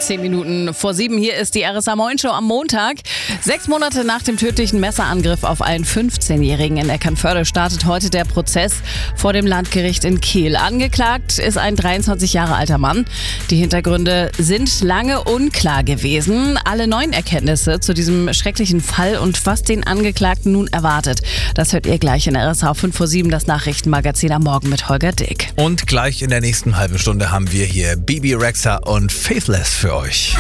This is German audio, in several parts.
10 Minuten vor 7. Hier ist die RSA Moin Show am Montag. 6 Monate nach dem tödlichen Messerangriff auf einen 15-Jährigen in Eckernförde startet heute der Prozess vor dem Landgericht in Kiel. Angeklagt ist ein 23 Jahre alter Mann. Die Hintergründe sind lange unklar gewesen. Alle neuen Erkenntnisse zu diesem schrecklichen Fall und was den Angeklagten nun erwartet, das hört ihr gleich in RSA 5 vor 7, das Nachrichtenmagazin am Morgen mit Holger Dick. Und gleich in der nächsten halben Stunde haben wir hier Bebe Rexha und Faithless für euch.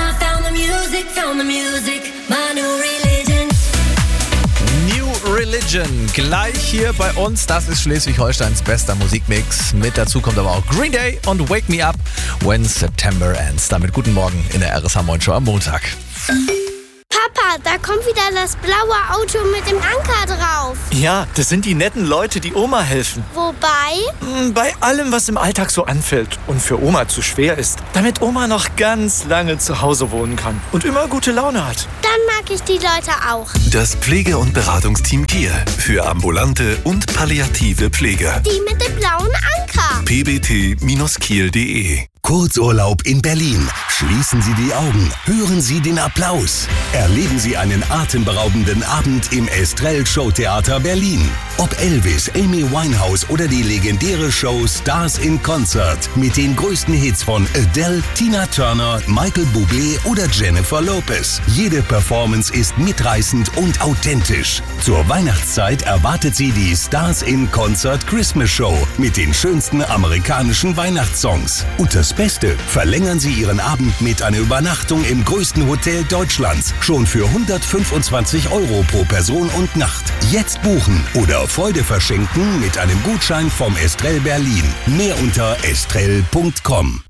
New Religion, gleich hier bei uns. Das ist Schleswig-Holsteins bester Musikmix. Mit dazu kommt aber auch Green Day und Wake Me Up When September Ends. Damit guten Morgen in der RSA Moin Show am Montag. Papa, da kommt wieder das blaue Auto mit dem Anker drauf. Ja, das sind die netten Leute, die Oma helfen. Wobei? Bei allem, was im Alltag so anfällt und für Oma zu schwer ist. Damit Oma noch ganz lange zu Hause wohnen kann und immer gute Laune hat. Dann mag ich die Leute auch. Das Pflege- und Beratungsteam Kiel für ambulante und palliative Pflege. Die mit dem blauen Anker. pbt-kiel.de. Kurzurlaub in Berlin. Schließen Sie die Augen, hören Sie den Applaus. Erleben Sie einen atemberaubenden Abend im Estrell Showtheater Berlin. Ob Elvis, Amy Winehouse oder die legendäre Show Stars in Concert mit den größten Hits von Adele, Tina Turner, Michael Bublé oder Jennifer Lopez. Jede Performance ist mitreißend und authentisch. Zur Weihnachtszeit erwartet Sie die Stars in Concert Christmas Show mit den schönsten amerikanischen Weihnachtssongs. Und das Beste, verlängern Sie Ihren Abend mit einer Übernachtung im größten Hotel Deutschlands. Schon für 125 € pro Person und Nacht. Jetzt buchen oder Freude verschenken mit einem Gutschein vom Estrell Berlin. Mehr unter estrell.com.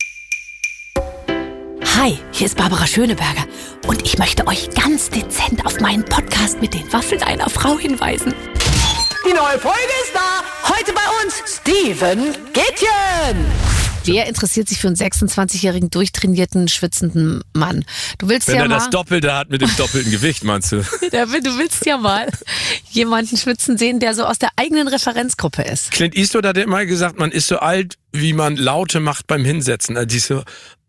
Hi, hier ist Barbara Schöneberger und ich möchte euch ganz dezent auf meinen Podcast mit den Waffeln einer Frau hinweisen. Die neue Folge ist da. Heute bei uns Steven Gätjen. Wer interessiert sich für einen 26-jährigen, durchtrainierten, schwitzenden Mann? Du willst Wenn ja er mal, das Doppelte hat mit dem doppelten Gewicht, meinst du? du willst ja mal jemanden schwitzen sehen, der so aus der eigenen Referenzgruppe ist. Clint Eastwood hat immer gesagt, man ist so alt, wie man Laute macht beim Hinsetzen. Also die so...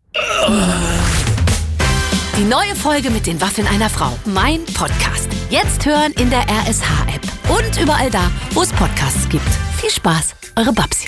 Die neue Folge mit den Waffeln einer Frau. Mein Podcast. Jetzt hören in der RSH-App. Und überall da, wo es Podcasts gibt. Viel Spaß, eure Babsi.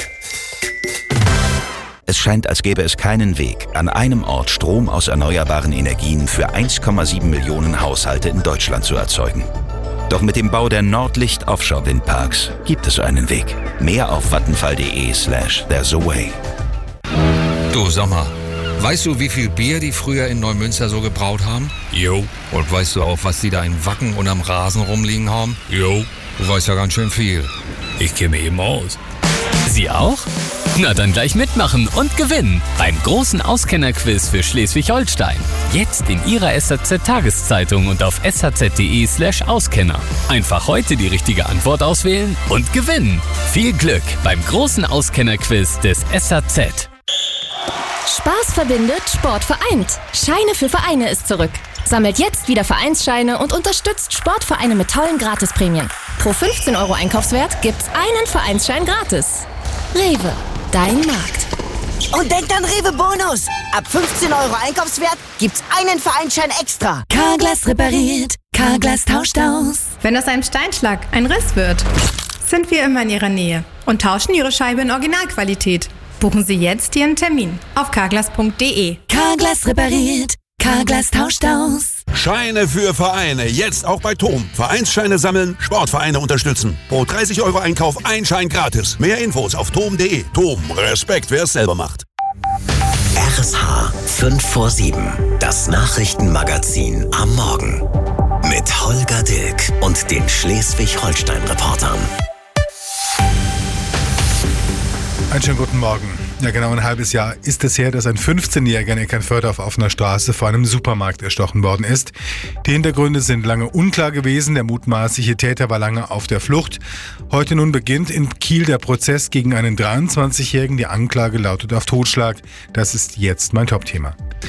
Es scheint, als gäbe es keinen Weg, an einem Ort Strom aus erneuerbaren Energien für 1,7 Millionen Haushalte in Deutschland zu erzeugen. Doch mit dem Bau der Nordlicht Offshore Windparks gibt es einen Weg. Mehr auf vattenfall.de/there's a way. Du, sag mal, weißt du, wie viel Bier die früher in Neumünster so gebraut haben? Jo. Und weißt du auch, was die da in Wacken und am Rasen rumliegen haben? Jo. Du weißt ja ganz schön viel. Ich kenne mich eben aus. Sie auch? Na dann gleich mitmachen und gewinnen beim großen Auskennerquiz für Schleswig-Holstein. Jetzt in Ihrer SHZ-Tageszeitung und auf shz.de/Auskenner. Einfach heute die richtige Antwort auswählen und gewinnen. Viel Glück beim großen Auskennerquiz des SHZ. Spaß verbindet, Sport vereint. Scheine für Vereine ist zurück. Sammelt jetzt wieder Vereinsscheine und unterstützt Sportvereine mit tollen Gratisprämien. Pro 15 € Einkaufswert gibt's einen Vereinsschein gratis. Rewe, dein Markt. Und denkt an Rewe Bonus. Ab 15 € Einkaufswert gibt's einen Vereinsschein extra. Carglass repariert, Carglass tauscht aus. Wenn aus einem Steinschlag ein Riss wird, sind wir immer in Ihrer Nähe und tauschen Ihre Scheibe in Originalqualität. Buchen Sie jetzt Ihren Termin auf carglass.de. Carglass repariert, Carglass tauscht aus. Scheine für Vereine, jetzt auch bei TOM. Vereinsscheine sammeln, Sportvereine unterstützen. Pro 30 € Einkauf ein Schein gratis. Mehr Infos auf tom.de. TOM, Respekt, wer es selber macht. RSH 5 vor 7, das Nachrichtenmagazin am Morgen. Mit Holger Dilk und den Schleswig-Holstein-Reportern. Einen schönen guten Morgen. Ja, genau ein halbes Jahr ist es her, dass ein 15-Jähriger in Eckernförde auf offener Straße vor einem Supermarkt erstochen worden ist. Die Hintergründe sind lange unklar gewesen. Der mutmaßliche Täter war lange auf der Flucht. Heute nun beginnt in Kiel der Prozess gegen einen 23-Jährigen. Die Anklage lautet auf Totschlag. Das ist jetzt mein Topthema.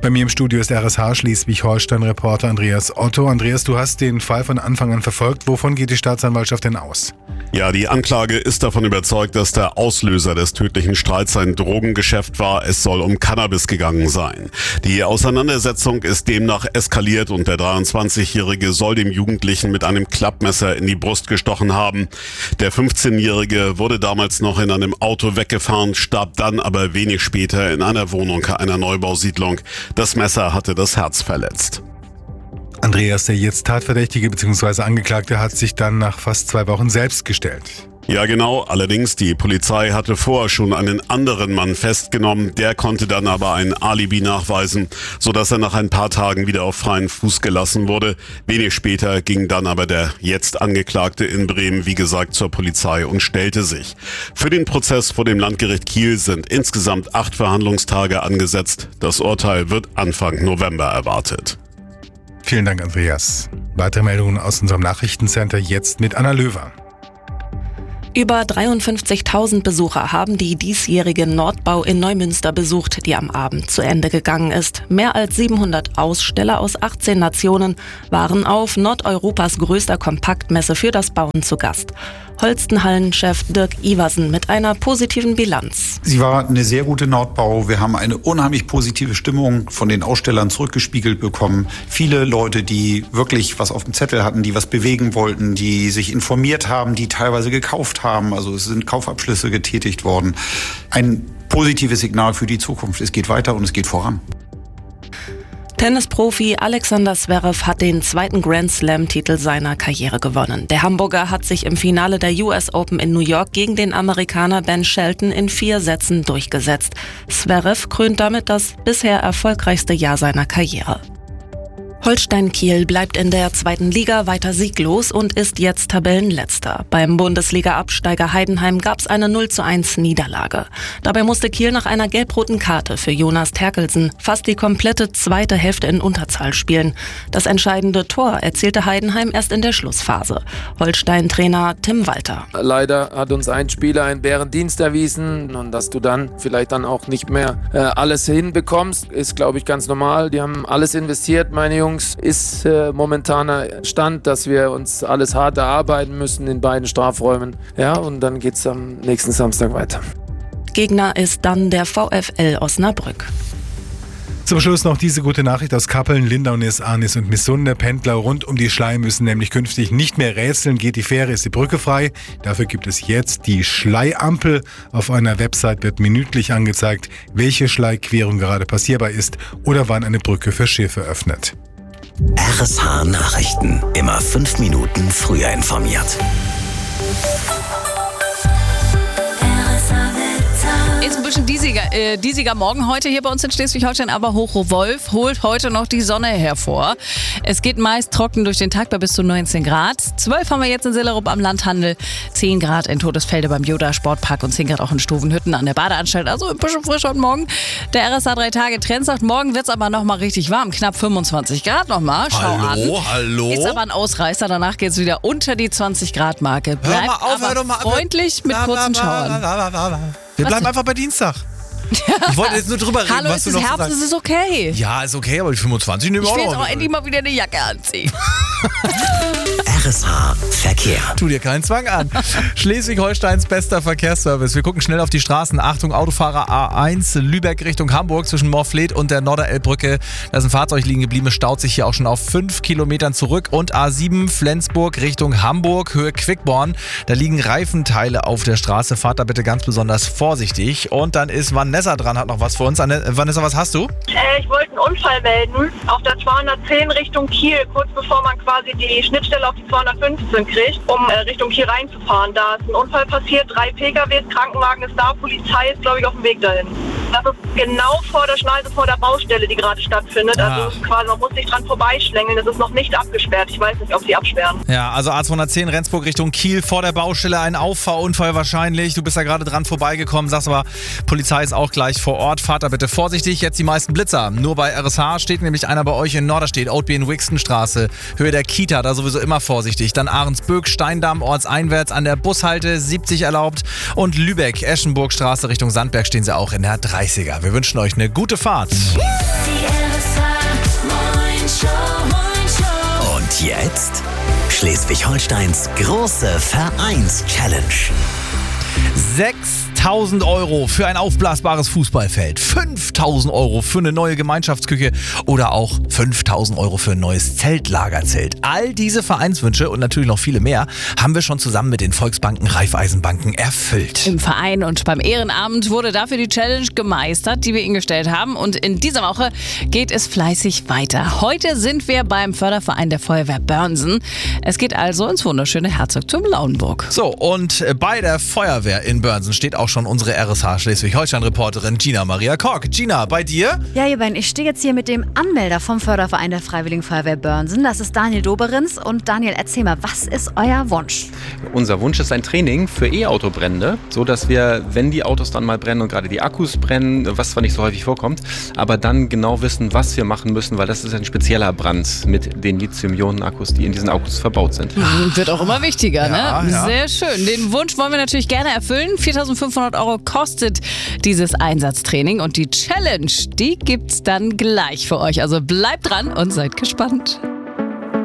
Bei mir im Studio ist RSH Schleswig-Holstein-Reporter Andreas Otto. Andreas, du hast den Fall von Anfang an verfolgt. Wovon geht die Staatsanwaltschaft denn aus? Ja, die Anklage ist davon überzeugt, dass der Auslöser des tödlichen Streits ein Drogengeschäft war. Es soll um Cannabis gegangen sein. Die Auseinandersetzung ist demnach eskaliert und der 23-Jährige soll dem Jugendlichen mit einem Klappmesser in die Brust gestochen haben. Der 15-Jährige wurde damals noch in einem Auto weggefahren, starb dann aber wenig später in einer Wohnung einer Neubausiedlung. Das Messer hatte das Herz verletzt. Andreas, der jetzt Tatverdächtige bzw. Angeklagte hat sich dann nach fast 2 Wochen selbst gestellt. Ja genau, allerdings die Polizei hatte vorher schon einen anderen Mann festgenommen, der konnte dann aber ein Alibi nachweisen, sodass er nach ein paar Tagen wieder auf freien Fuß gelassen wurde. Wenig später ging dann aber der jetzt Angeklagte in Bremen, wie gesagt, zur Polizei und stellte sich. Für den Prozess vor dem Landgericht Kiel sind insgesamt 8 Verhandlungstage angesetzt. Das Urteil wird Anfang November erwartet. Vielen Dank, Andreas. Weitere Meldungen aus unserem Nachrichtencenter jetzt mit Anna Löwer. Über 53.000 Besucher haben die diesjährige Nordbau in Neumünster besucht, die am Abend zu Ende gegangen ist. Mehr als 700 Aussteller aus 18 Nationen waren auf Nordeuropas größter Kompaktmesse für das Bauen zu Gast. Holstenhallen-Chef Dirk Iversen mit einer positiven Bilanz. Sie war eine sehr gute Nordbau. Wir haben eine unheimlich positive Stimmung von den Ausstellern zurückgespiegelt bekommen. Viele Leute, die wirklich was auf dem Zettel hatten, die was bewegen wollten, die sich informiert haben, die teilweise gekauft haben. Also es sind Kaufabschlüsse getätigt worden. Ein positives Signal für die Zukunft. Es geht weiter und es geht voran. Tennisprofi Alexander Zverev hat den 2. Grand Slam-Titel seiner Karriere gewonnen. Der Hamburger hat sich im Finale der US Open in New York gegen den Amerikaner Ben Shelton in 4 Sätzen durchgesetzt. Zverev krönt damit das bisher erfolgreichste Jahr seiner Karriere. Holstein Kiel bleibt in der 2. Liga weiter sieglos und ist jetzt Tabellenletzter. Beim Bundesliga-Absteiger Heidenheim gab es eine 0:1 Niederlage. Dabei musste Kiel nach einer gelb-roten Karte für Jonas Terkelsen fast die komplette zweite Hälfte in Unterzahl spielen. Das entscheidende Tor erzielte Heidenheim erst in der Schlussphase. Holstein-Trainer Tim Walter. Leider hat uns ein Spieler einen Bärendienst erwiesen und dass du dann vielleicht dann auch nicht mehr alles hinbekommst, ist glaube ich ganz normal. Die haben alles investiert, meine Jungs. Ist momentaner Stand, dass wir uns alles hart erarbeiten müssen in beiden Strafräumen. Ja, und dann geht es am nächsten Samstag weiter. Gegner ist dann der VfL Osnabrück. Zum Schluss noch diese gute Nachricht aus Kappeln, Lindaunis, Arnis und Missunde. Pendler rund um die Schlei müssen nämlich künftig nicht mehr rätseln. Geht die Fähre, ist die Brücke frei. Dafür gibt es jetzt die Schleiampel. Auf einer Website wird minütlich angezeigt, welche Schleiquerung gerade passierbar ist oder wann eine Brücke für Schiffe öffnet. RSH Nachrichten. Immer 5 Minuten früher informiert. Ist ein bisschen diesiger Morgen heute hier bei uns in Schleswig-Holstein, aber Hochwolf holt heute noch die Sonne hervor. Es geht meist trocken durch den Tag bei bis zu 19 Grad. 12 haben wir jetzt in Sillerup am Landhandel, 10 Grad in Todesfelde beim Joda Sportpark und 10 Grad auch in Stovenhütten an der Badeanstalt. Also ein bisschen frisch heute Morgen. Der RSH 3 Tage Trend sagt, morgen wird es aber nochmal richtig warm. Knapp 25 Grad nochmal. Schau Hallo. Ist aber ein Ausreißer. Danach geht es wieder unter die 20 Grad Marke. Bleibt aber freundlich mit kurzen Schauern. Wir bleiben einfach bei Dienstag. Ich wollte jetzt nur drüber reden, Hallo, was du noch Herbst, sagst. es ist okay. Ja, ist okay, aber die 25 nehmen wir auch noch. Ich will jetzt auch endlich mal wieder eine Jacke anziehen. RSH Verkehr. Tu dir keinen Zwang an. Schleswig-Holsteins bester Verkehrsservice. Wir gucken schnell auf die Straßen. Achtung, Autofahrer A1 Lübeck Richtung Hamburg zwischen Morfleet und der Norderelbbrücke. Da ist ein Fahrzeug liegen geblieben. Es staut sich hier auch schon auf 5 Kilometern zurück. Und A7 Flensburg Richtung Hamburg, Höhe Quickborn. Da liegen Reifenteile auf der Straße. Fahrt da bitte ganz besonders vorsichtig. Und dann ist Vanessa dran, hat noch was für uns. Vanessa, was hast du? Ich wollte einen Unfall melden auf der 210 Richtung Kiel, kurz bevor man quasi die Schnittstelle auf die 215 kriegt, um Richtung Kiel reinzufahren. Da ist ein Unfall passiert, 3 PKWs, Krankenwagen ist da, Polizei ist, glaube ich, auf dem Weg dahin. Das ist genau vor der Schneise, vor der Baustelle, die gerade stattfindet. Also es ist quasi, man muss sich dran vorbeischlängeln. Es ist noch nicht abgesperrt. Ich weiß nicht, ob sie absperren. Ja, also A210 Rendsburg Richtung Kiel, vor der Baustelle ein Auffahrunfall wahrscheinlich. Du bist da gerade dran vorbeigekommen, sagst aber, Polizei ist auch gleich vor Ort. Fahrt da bitte vorsichtig. Jetzt die meisten Blitzer. Nur bei RSH steht nämlich einer bei euch in Norderstedt, Oatby-Wixtenstraße, Höhe der Kita, da sowieso immer vorsichtig. Dann Ahrensböck, Steindamm, ortseinwärts an der Bushalte, 70 erlaubt. Und Lübeck, Eschenburgstraße Richtung Sandberg stehen sie auch in der 30er. Wir wünschen euch eine gute Fahrt. Jetzt Schleswig-Holsteins große Vereins-Challenge. 6.000 Euro für ein aufblasbares Fußballfeld, 5.000 Euro für eine neue Gemeinschaftsküche oder auch 5.000 Euro für ein neues Zeltlagerzelt. All diese Vereinswünsche und natürlich noch viele mehr haben wir schon zusammen mit den Volksbanken, Raiffeisenbanken erfüllt. Im Verein und beim Ehrenamt wurde dafür die Challenge gemeistert, die wir Ihnen gestellt haben. Und in dieser Woche geht es fleißig weiter. Heute sind wir beim Förderverein der Feuerwehr Börnsen. Es geht also ins wunderschöne Herzog zum Lauenburg. So, und bei der Feuerwehr in Börnsen steht auch schon unsere RSH Schleswig-Holstein-Reporterin Gina Maria Kork. Gina, bei dir? Ja, ihr beiden, ich stehe jetzt hier mit dem Anmelder vom Förderverein der Freiwilligen Feuerwehr Börnsen. Das ist Daniel Doberins. Und Daniel, erzähl mal, was ist euer Wunsch? Unser Wunsch ist ein Training für E-Auto-Brände, so dass wir, wenn die Autos dann mal brennen und gerade die Akkus brennen, was zwar nicht so häufig vorkommt, aber dann genau wissen, was wir machen müssen, weil das ist ein spezieller Brand mit den Lithium-Ionen-Akkus, die in diesen Akkus verbaut sind. Wird auch immer wichtiger, Ja, ne? ja. Sehr schön. Den Wunsch wollen wir natürlich gerne erfüllen. 4.500 Euro kostet dieses Einsatztraining und die Challenge, die gibt's dann gleich für euch. Also bleibt dran und seid gespannt.